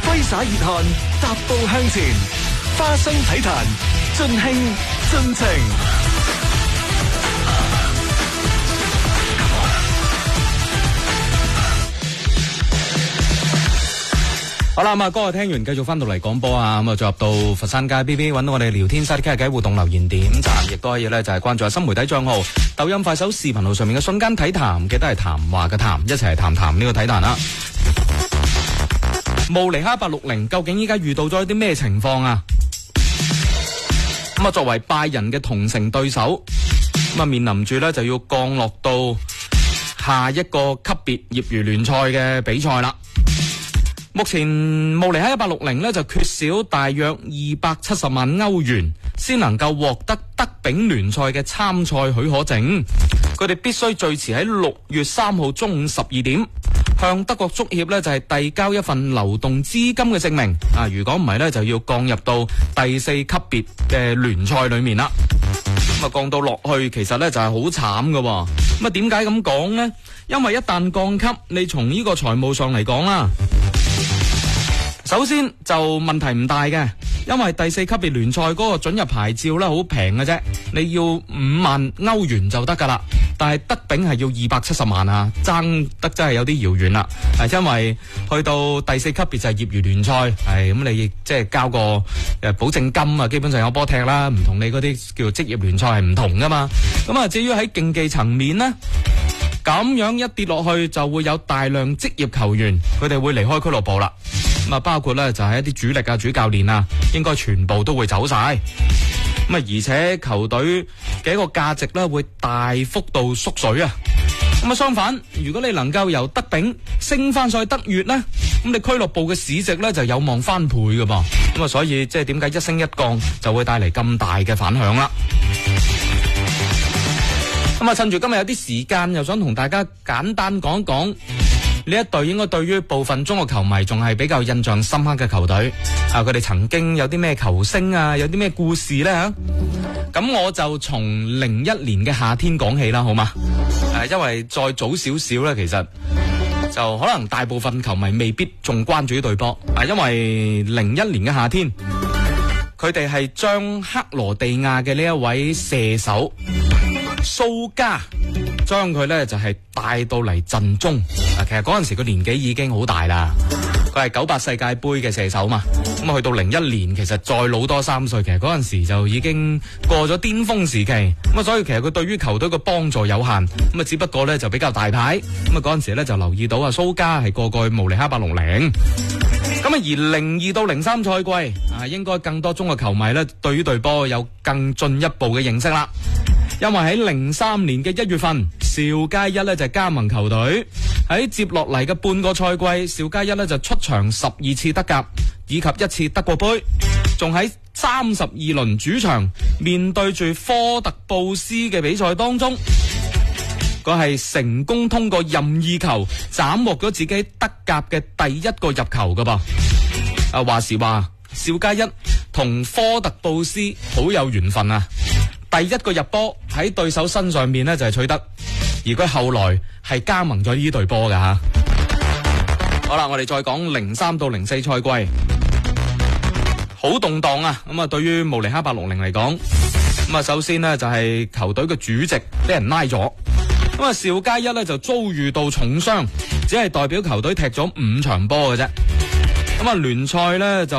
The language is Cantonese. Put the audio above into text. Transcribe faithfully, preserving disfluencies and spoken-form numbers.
揮灑熱汗，踏步向前，花生體壇，盡興盡情。 好啦，咁啊，歌啊聽完，繼續翻到嚟廣播啊，咁啊，進入到佛山街 B B 揾到我哋聊天室傾下偈互動留言點讚，亦都可以咧就係關注下新媒體賬號、抖音、快手視頻號上面嘅瞬間體談，記得係談話嘅談，一齊嚟談談呢個體壇啦。慕尼黑一八六零究竟依家遇到咗啲咩情況啊？咁啊，作為拜仁嘅同城對手，咁啊面臨住咧就要降落到下一個級別業餘聯賽嘅比賽啦。目前慕尼黑一八六零咧就缺少大約二百七十萬歐元，先能夠獲得德丙聯賽嘅參賽許可證。佢哋必須最遲喺六月三號中午十二點向德國足協咧就係遞交一份流動資金嘅證明。啊，如果唔係咧就要降入到第四級別嘅聯賽裏面啦。咁啊降到落去，其實咧就係好慘噶。咁啊點解咁講呢？因為一旦降級，你從呢個財務上嚟講啦。首先就問題唔大嘅，因為第四級別聯賽嗰個准入牌照咧好平嘅啫，你要五萬歐元就得噶啦。但係德丙係要二百七十萬啊，爭得真係有啲遙遠啦。係因為去到第四級別就係業餘聯賽，係咁你即係交個誒保證金啊，基本上有波踢啦，唔同你嗰啲叫做職業聯賽係唔同噶嘛。咁啊，至於喺競技層面呢，咁樣一跌落去就會有大量職業球員，佢哋會離開俱樂部啦。咁啊，包括咧就係一啲主力啊、主教練啊，應該全部都會走晒。咁啊，而且球隊嘅一個價值咧會大幅度縮水啊。咁啊，相反，如果你能夠由德丙升翻上去德乙咧，咁你俱樂部嘅市值咧就有望翻倍噶噃。咁啊，所以即係點解一升一降就會帶嚟咁大嘅反響啦。咁啊，趁住今日有啲時間，又想同大家簡單講一講呢一隊應該對於部分中國球迷仲係比較印象深刻嘅球隊啊，佢哋曾經有啲咩球星啊，有啲咩故事咧吓？咁我就從零一年嘅夏天講起啦，好嘛？誒、啊，因為再早少少咧，其實就可能大部分球迷未必仲關注呢隊波啊，因為零一年嘅夏天，佢哋係將克羅地亞嘅呢一位射手蘇加，將佢咧就係、是、帶到嚟陣中。啊，其實嗰陣時佢年紀已經好大啦，佢係九八世界盃嘅射手嘛。咁啊，去到零一年，其實再老多三歲，其實嗰陣時就已經過咗巔峰時期。咁啊，所以其實佢對於球隊嘅幫助有限。咁啊，只不過咧就比較大牌。咁啊，嗰陣時咧就留意到啊，蘇加係過過去慕尼黑一八六零。咁啊，而零二到零三賽季啊，應該更多中國球迷咧對於隊波有更進一步嘅認識啦。因為喺零三年嘅一月份，邵佳一咧就加盟球隊，喺接落嚟嘅半個賽季，邵佳一咧就出場十二次德甲，以及一次德國盃，仲喺三十二輪主場面對住科特布斯嘅比賽當中，佢係成功通過任意球斬獲咗自己德甲嘅第一個入球噶噃。啊，話時話，邵佳一同科特布斯好有緣分啊！第一個入波喺對手身上面呢就係取得，而佢後來係加盟咗呢隊波噶吓。好啦，我哋再講零三到零四賽季，好動盪啊！咁啊，對於慕尼黑一八六零嚟講，咁啊，首先呢就係球隊嘅主席俾人拉咗，咁啊，邵佳一呢就遭遇到重傷，只係代表球隊踢咗五場波嘅啫。咁啊，聯賽呢就